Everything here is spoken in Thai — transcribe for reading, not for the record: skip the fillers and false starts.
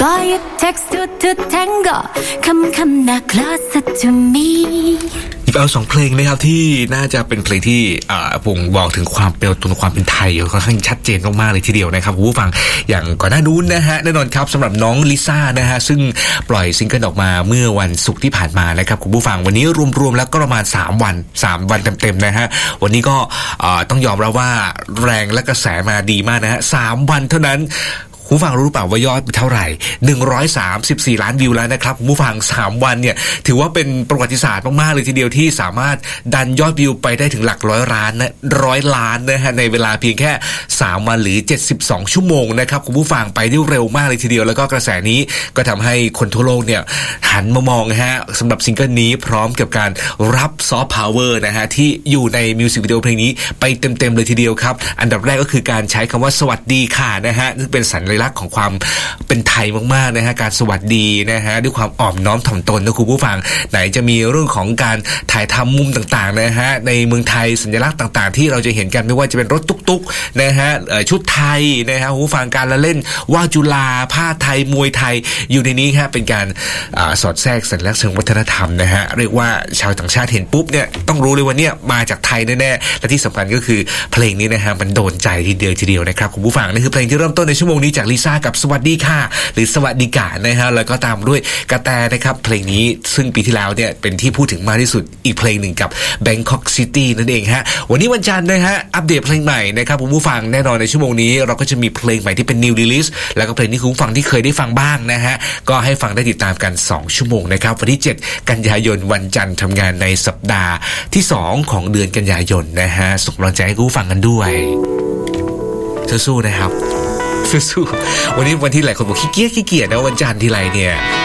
Buy a text to tango come not closer to me หยิบเอา2เพลงนะครับที่น่าจะเป็นเพลงที่บ่งบอกถึงความเป็นตัวความเป็นไทยค่อนข้างชัดเจนมากๆเลยทีเดียวนะครับคุณผู้ฟังอย่างก่อนหน้านู้นนะฮะแน่นอนครับสำหรับน้องลิซ่านะฮะซึ่งปล่อยซิงเกิลออกมาเมื่อวันศุกร์ที่ผ่านมานะครับคุณผู้ฟังวันนี้รวมๆแล้วก็ประมาณ3วันเต็มๆนะฮะวันนี้ก็ต้องยอมรับว่าแรงและกระแสมาดีมากนะฮะ3วันเท่านั้นคุณผู้ฟังรู้หรือเปล่าว่ายอดเท่าไหร่134ล้านวิวแล้วนะครับคุณผู้ฟัง3วันเนี่ยถือว่าเป็นประวัติศาสตร์มากๆเลยทีเดียวที่สามารถดันยอดวิวไปได้ถึงหลัก100 ล้านนะฮะในเวลาเพียงแค่3วันหรือ72ชั่วโมงนะครับคุณผู้ฟังไปได้เร็วมากเลยทีเดียวแล้วก็กระแสนี้ก็ทำให้คนทั่วโลกเนี่ยหันมามองฮะสำหรับซิงเกิลนี้พร้อมกับการรับซอฟต์พาวเวอร์นะฮะที่อยู่ในมิวสิกวิดีโอเพลงนี้ไปเต็มๆเลยทีเดียวครับอันดับแรกก็คือการใช้คำว่าสวัสดีค่ะนะฮะซึ่งเป็นสัญลักษณ์ของความเป็นไทยมากๆนะฮะการสวัสดีนะฮะด้วยความอ่อนน้อมถ่อมตนนะคุณผู้ฟังไหนจะมีเรื่องของการถ่ายทำมุมต่างๆนะฮะในเมืองไทยสัญลักษณ์ต่างๆที่เราจะเห็นกันไม่ว่าจะเป็นรถตุ๊กๆนะฮะชุดไทยนะฮะคุณผู้ฟังการละเล่นว่าวจุฬาผ้าไทยมวยไทยอยู่ในนี้ครับเป็นการสอดแทรกสัญลักษณ์เชิงวัฒนธรรมนะฮะเรียกว่าชาวต่างชาติเห็นปุ๊บเนี่ยต้องรู้เลยว่าเนี่ยมาจากไทยแน่ๆและที่สำคัญก็คือเพลงนี้นะฮะมันโดนใจทีเดียวนะครับคุณผู้ฟังนี่คือเพลงที่เริ่มต้นในชั่วโมงนี้จากลิซ่ากับสวัสดีค่ะหรือสวัสดีกะนะฮะแล้วก็ตามด้วยกระแตนะครับเพลงนี้ซึ่งปีที่แล้วเนี่ยเป็นที่พูดถึงมากที่สุดอีกเพลงหนึ่งกับ Bangkok City นั่นเองฮะวันนี้วันจันทร์นะฮะอัปเดตเพลงใหม่นะครับคุณผู้ฟังแน่นอนในชั่วโมงนี้เราก็จะมีเพลงใหม่ที่เป็น New Release แล้วก็เพลงที่คุณผู้ฟังที่เคยได้ฟังบ้างนะฮะก็ให้ฟังได้ติดตามกัน2ชั่วโมงนะครับวันที่7กันยายนวันจันทร์ทำงานในสัปดาห์ที่2ของเดือนกันยายนนะฮะส่งกำลังใจให้คุณผู้ฟังกันด้วยสู้ๆนะครับสู้ๆวันนี้วันที่หลายคนบอกขี้เกียจนะวันจันทร์ทีไรเนี่ย